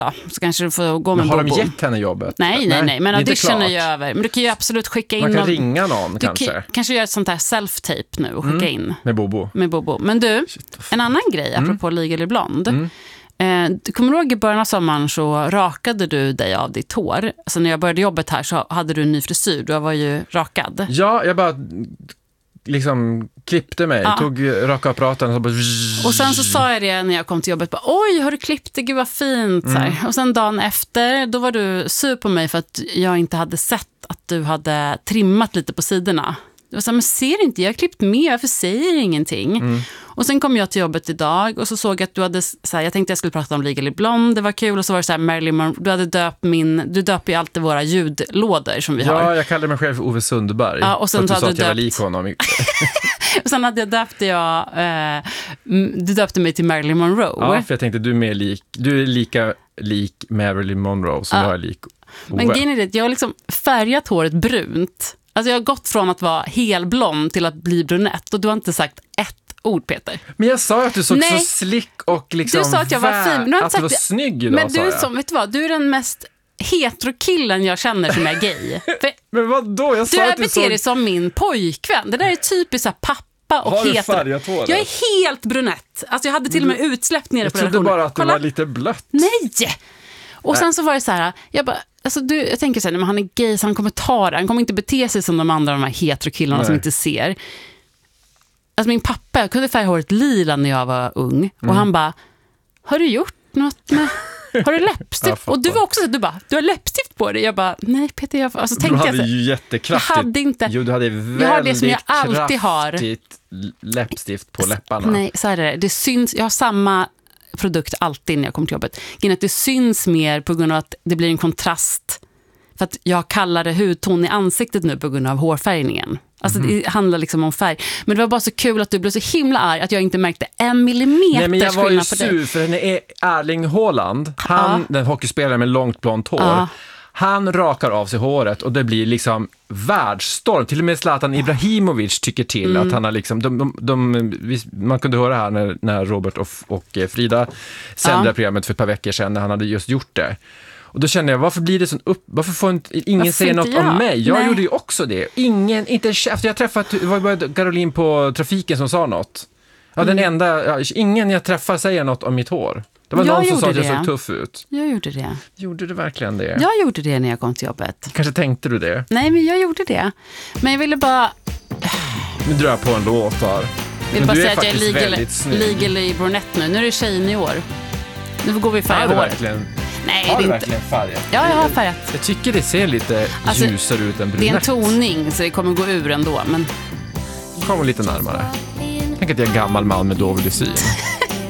så kanske du får gå med Bobo. Har de Bobo. gett henne jobbet? Nej. Men audition är ju över. Men du kan ju absolut skicka in... Man kan ringa någon kanske. Kanske göra ett sånt här self-tape nu och skicka in. Med Bobo. Men du, en annan grej apropå Legally Blonde. Du kommer ihåg i början av sommaren så rakade du dig av ditt hår. Alltså när jag började jobbet här så hade du en ny frisyr. Du var ju rakad. Ja, jag bara liksom klippte mig, tog rakapparaten och så bara... Och sen så sa jag det när jag kom till jobbet, bara, oj, har du klippt det? Gud vad fint. Så här. Och sen dagen efter, då var du sur på mig för att jag inte hade sett att du hade trimmat lite på sidorna. Jag var så här, men ser inte, jag har klippt med, varför säger ingenting? Och sen kom jag till jobbet idag och så såg jag att du hade, så här, jag tänkte jag skulle prata om Legally Blonde, det var kul, och så var det så här, Marilyn Monroe, du hade du döper ju alltid våra ljudlådor som vi har. Ja, jag kallade mig själv för Ove Sundberg. Ja, och sen för att du sa att jag var döpt... lik honom. Och sen du döpte mig till Marilyn Monroe. Ja, för jag tänkte du är lika lik Marilyn Monroe som jag är lik Ove. Men grejen är det, jag har liksom färgat håret brunt. Alltså jag har gått från att vara helblond till att bli brunett. Och du har inte sagt ett ord, Peter. Men jag sa att du såg så slick och liksom... Du sa att jag var fin. Men att du var snygg idag, men du som, vet du vad? Du är den mest heterokillen jag känner som är gay. Men vadå? Jag sa du att du beter dig som min pojkvän. Det där är typiskt så här pappa och har du färgat håret? Jag är helt brunett. Alltså jag hade till och med utsläppt nere på redaktionen. Jag trodde bara att det var lite blött. Nej! Och sen så var det så här, jag tänker så här, när han är gay så han kommer inte bete sig som de andra, de här heterokillarna som inte ser. Alltså min pappa, jag kunde färga håret lila när jag var ung. Och han bara, har du gjort något med... Har du läppstift? Och du var också så, du har läppstift på dig. Jag bara, nej Peter, alltså tänkte jag... Du hade ju jättekraftigt... Jag hade inte... Jo, du hade väldigt kraftigt läppstift på läpparna. Nej, så är det. Det syns, jag har samma produkt alltid när jag kommer till jobbet. Det syns mer på grund av att det blir en kontrast. För att jag kallar det hudton i ansiktet nu på grund av hårfärgningen. Alltså det handlar liksom om färg. Men det var bara så kul att du blev så himla arg att jag inte märkte 1 millimeter. Nej, men jag var ju sur för henne är Erling Haaland. Den hockeyspelaren med långt blont hår. Han rakar av sig håret och det blir liksom världsstorm. Till och med Zlatan Ibrahimovic tycker till att han har liksom... man kunde höra här när Robert och Frida sände programmet för ett par veckor sedan när han hade just gjort det. Och då kände jag, varför blir det sån varför får ingen säga något om mig? Jag gjorde ju också det. Jag träffade, det var bara Caroline på trafiken som sa något. Ja, den enda, ingen jag träffar säger något om mitt hår. Det var någon som sa att jag såg tuff ut. Jag gjorde det. Gjorde du verkligen det? Jag gjorde det när jag kom till jobbet. Kanske tänkte du det? Nej, men jag gjorde det. Men jag ville bara... Nu drar jag på en låt här. Jag vill bara säga att jag är legally brunette nu. Nu är det tjejen i år. Nu går vi färga håret. Nej, har du verkligen färgat? Ja, jag har färgat. Jag tycker det ser lite ljusare ut än brunett. Det är en toning så det kommer gå ur ändå. Men... Kom lite närmare. Tänk att jag är en gammal man med dålig syn.